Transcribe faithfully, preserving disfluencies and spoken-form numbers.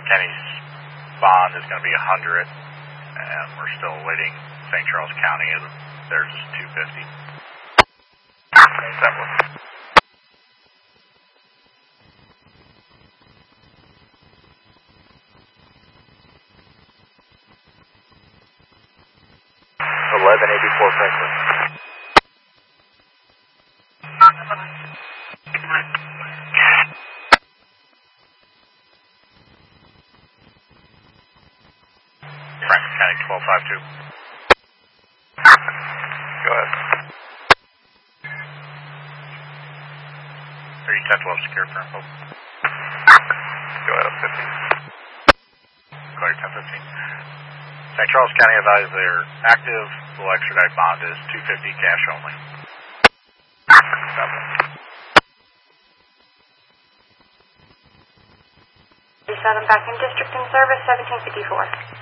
Kenny's bond is going to be one hundred, and we're still waiting. Saint Charles County, is theirs is two fifty. That was eleven eighty-four Franklin. Franklin County twelve five two. Go ahead. three ten twelve secure firm hope. Go ahead, up fifteen. Go ahead, ten fifteen. Saint Charles County advised their active full extradite bond is two fifty cash only. Seven back in district in service, seventeen fifty-four.